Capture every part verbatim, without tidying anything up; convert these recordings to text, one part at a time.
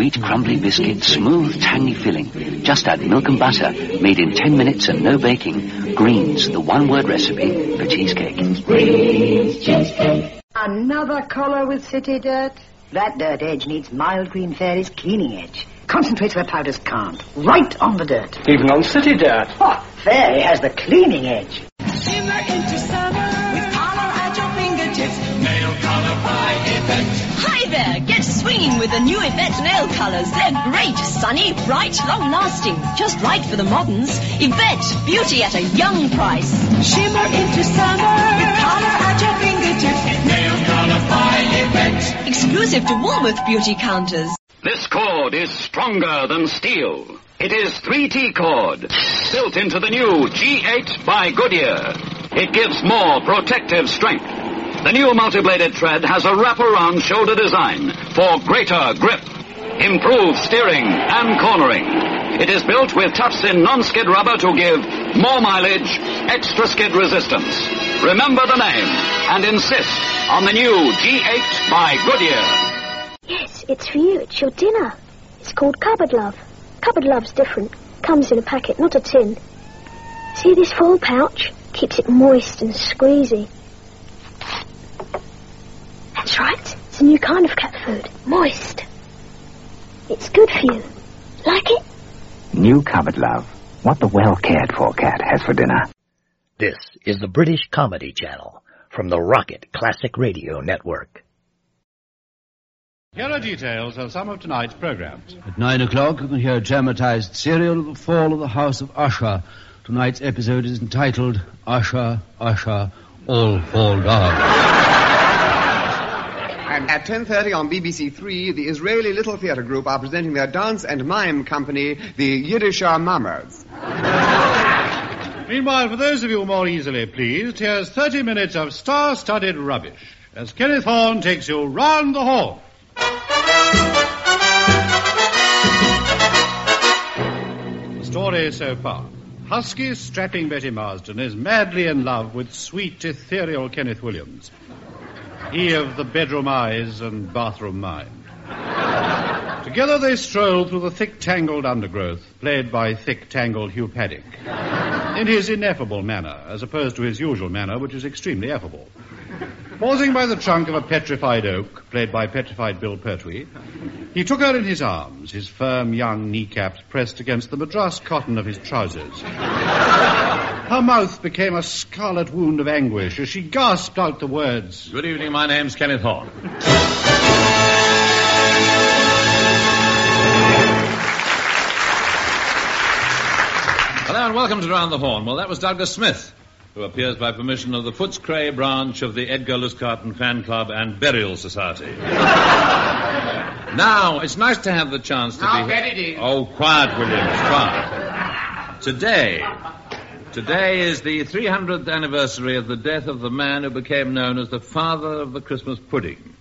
Sweet crumbly biscuit, smooth tangy filling. Just add milk and butter, made in ten minutes and no baking. Greens, the one-word recipe for cheesecake. Greens cheesecake. Another collar with city dirt? That dirt edge needs Mild Green Fairy's cleaning edge. Concentrates where powders can't. Right on the dirt. Even on city dirt. Oh, Fairy has the cleaning edge. Shimmer into summer with color at your fingertips. Nail color by Yvette. Hi there, get swinging with the new Yvette nail colors. They're great, sunny, bright, long-lasting. Just right for the moderns. Yvette, beauty at a young price. Shimmer into summer with color at your fingertips. Nail color by Yvette. Exclusive to Woolworth beauty counters. This cord is stronger than steel. It is three T cord, built into the new G eight by Goodyear. It gives more protective strength. The new multi-bladed thread has a wraparound shoulder design for greater grip, improved steering and cornering. It is built with tough-in non-skid rubber to give more mileage, extra skid resistance. Remember the name and insist on the new G eight by Goodyear. Yes, it's for you. It's your dinner. It's called Cupboard Love. Cupboard Love's different. Comes in a packet, not a tin. See this foil pouch? Keeps it moist and squeezy. That's right. It's a new kind of cat food. Moist. It's good for you. Like it? New Cupboard Love. What the well-cared-for cat has for dinner. This is the British Comedy Channel from the Rocket Classic Radio Network. Here are details of some of tonight's programs. At nine o'clock, you can hear a dramatized serial of the fall of the House of Usher. Tonight's episode is entitled Usher, Usher, All Fall Down. And at ten thirty on B B C Three, the Israeli Little Theatre Group are presenting their dance and mime company, the Yiddisher Mamas. Meanwhile, for those of you more easily pleased, here's thirty minutes of star-studded rubbish as Kenneth Horne takes you round the hall. The story so far. Husky, strapping Betty Marsden is madly in love with sweet, ethereal Kenneth Williams. He of the bedroom eyes and bathroom mind. Together they stroll through the thick, tangled undergrowth, played by thick, tangled Hugh Paddick, in his ineffable manner, as opposed to his usual manner, which is extremely affable. Pausing by the trunk of a petrified oak, played by petrified Bill Pertwee, he took her in his arms, his firm young kneecaps pressed against the madras cotton of his trousers. Her mouth became a scarlet wound of anguish as she gasped out the words, "Good evening, my name's Kenneth Horne." Hello and welcome to Round the Horn. Well, that was Douglas Smith, who appears by permission of the Footscray branch of the Edgar Luscarton Fan Club and Burial Society. Now, it's nice to have the chance to Now, be... Betty. Oh, quiet, Williams, quiet. Today, today is the three hundredth anniversary of the death of the man who became known as the father of the Christmas pudding.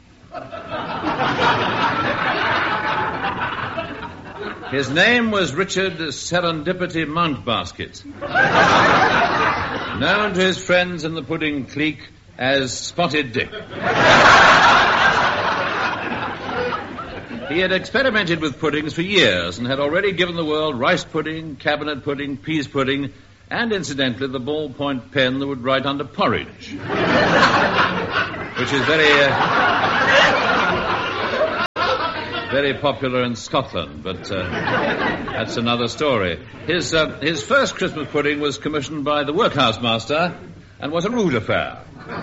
His name was Richard Serendipity Mountbasket, known to his friends in the pudding clique as Spotted Dick. He had experimented with puddings for years and had already given the world rice pudding, cabinet pudding, peas pudding, and, incidentally, the ballpoint pen that would write under porridge, which is very... Uh, very popular in Scotland, but uh, that's another story. His uh, his first Christmas pudding was commissioned by the workhouse master and was a rude affair.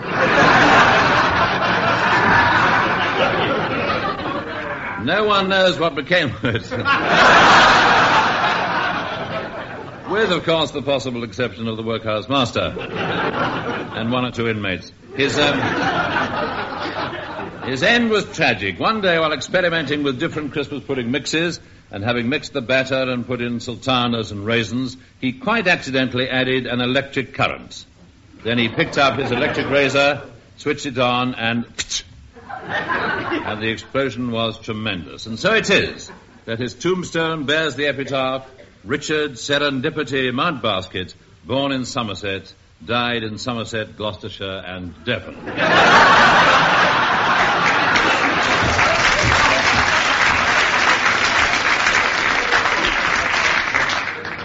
No one knows what became of it. With, of course, the possible exception of the workhouse master and one or two inmates. His... Um, His end was tragic. One day, while experimenting with different Christmas pudding mixes and having mixed the batter and put in sultanas and raisins, he quite accidentally added an electric current. Then he picked up his electric razor, switched it on, and... and the explosion was tremendous. And so it is that his tombstone bears the epitaph, Richard Serendipity Mountbasket, born in Somerset, died in Somerset, Gloucestershire, and Devon.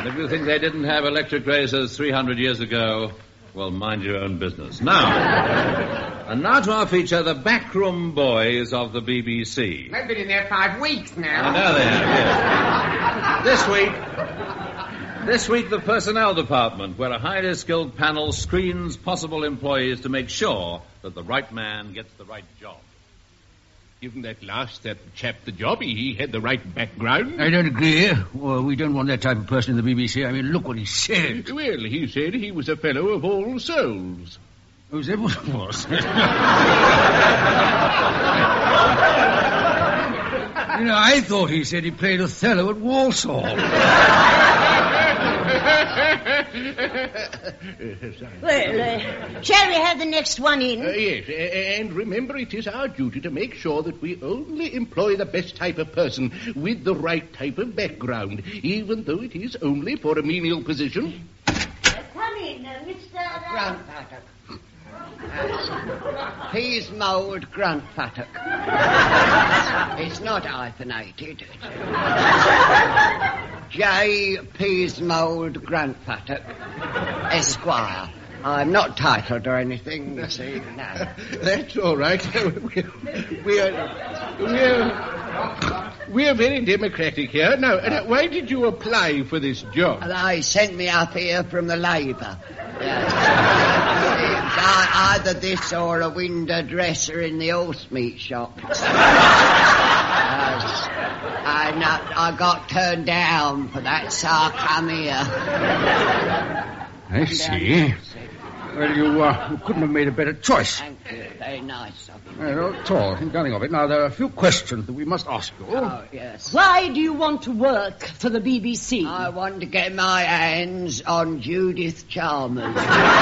And if you think they didn't have electric razors three hundred years ago, well, mind your own business. Now, and now to our feature, the Backroom Boys of the B B C. They've been in there five weeks now. I know they have, yes. This week, this week, the Personnel Department, where a highly skilled panel screens possible employees to make sure that the right man gets the right job. Given that last that chap the job, he, he had the right background. I don't agree. Well, we don't want that type of person in the B B C. I mean, look what he said. Well, he said he was a fellow of all souls. Oh, is that what it was? You know, I thought he said he played Othello at Walsall. Well, uh, shall we have the next one in? Uh, yes, and remember, it is our duty to make sure that we only employ the best type of person with the right type of background, even though it is only for a menial position. Uh, come in, uh, Mister Grandfather. Peas mould Grandfather. It's not hyphenated. J. Peasmold Grandfather, Esquire. I'm not titled or anything, you see. No. That's all right. We are, we are, we are very democratic here. Now, uh, why did you apply for this job? They sent me up here from the Labour. Yes. Either this or a window dresser in the horse meat shop. Yes. I, not, I got turned down for that, so I come here. I see. Well, you, uh, you couldn't have made a better choice. Thank you. Very nice of you. Well, not at all. Think nothing of it. Now, there are a few questions that we must ask you. Oh, yes. Why do you want to work for the B B C? I want to get my hands on Judith Chalmers.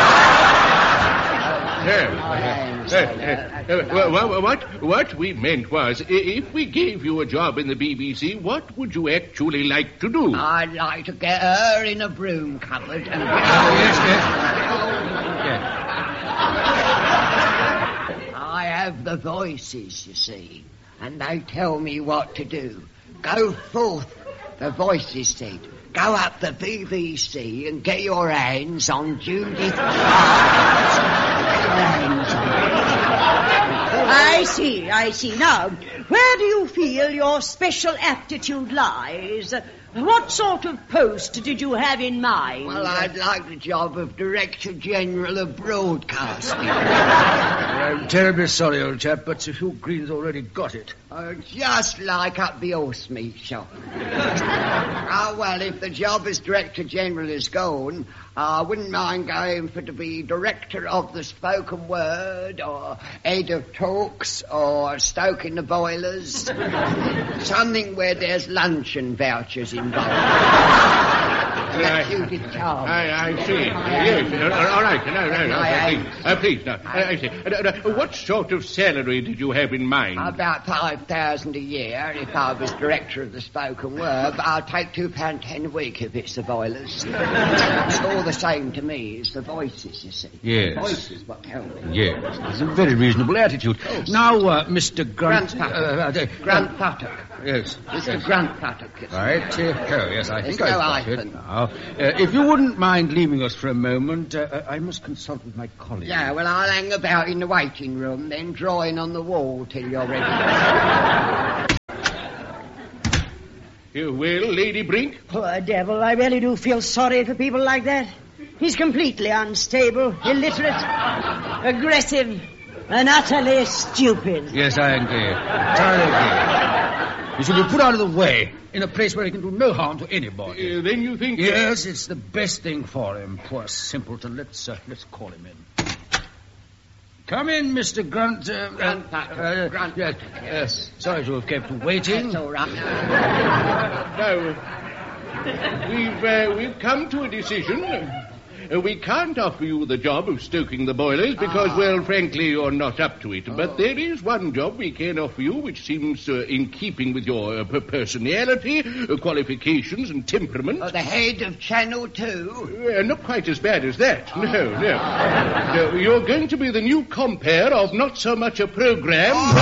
Yes. Uh, uh, uh, uh, what, what we meant was, if we gave you a job in the B B C, what would you actually like to do? I'd like to get her in a broom cupboard and... Oh, yes, yes. I have the voices, you see, and they tell me what to do. Go forth, the voices said. Go up the B B C and get your hands on Judith Chalmers. I see, I see. Now, where do you feel your special aptitude lies? What sort of post did you have in mind? Well, I'd like the job of Director General of Broadcasting. I'm terribly sorry, old chap, but Sir Hugh Green's already got it. Oh, just like up the horse meat shop. Oh, well, if the job as Director General is gone, I wouldn't mind going for to be Director of the Spoken Word, or Head of Talks, or Stoking the Boilers. Something where there's luncheon vouchers involved. I, I, I see. Yes. Uh, all right. No, no, no. Please. Uh, please, no. Uh, I see. Uh, uh, what sort of salary did you have in mind? About five thousand a year if I was director of the spoken word, but I'll take two pound ten a week if it's the boilers. It's all the same to me. It's the voices, you see. Yes. The voices what tell me. Yes. It's a very reasonable attitude. Now, uh, Mister Grant... Grant uh, Grant Paddock. Yes. Mister Yes. Grant Paddock. Right. Uh, oh, yes, I There's think no I've got it. hyphen. Now, uh, if you wouldn't mind leaving us for a moment, uh, I must consult with my colleague. Yeah, well, I'll hang about in the waiting room, then drawing on the wall till you're ready. You will, Lady Brink? Poor devil, I really do feel sorry for people like that. He's completely unstable, illiterate, aggressive, and utterly stupid. Yes, I agree. Entirely agree. He should be put out of the way, in a place where he can do no harm to anybody. Uh, then you think... Yes, it's the best thing for him, poor simpleton. Let's, uh, let's call him in. Come in, Mister Grunt. Uh, Grunt, uh, Grunt. Yes, yes. Sorry to have kept you waiting. That's all right. No, we've, uh, we've come to a decision. Uh, we can't offer you the job of stoking the boilers because, ah. well, frankly, you're not up to it. Oh. But there is one job we can offer you which seems uh, in keeping with your uh, personality, uh, qualifications and temperament. Oh, the head of Channel two? Uh, not quite as bad as that. Oh. No, no. no. You're going to be the new compere of Not So Much a Programme. Oh.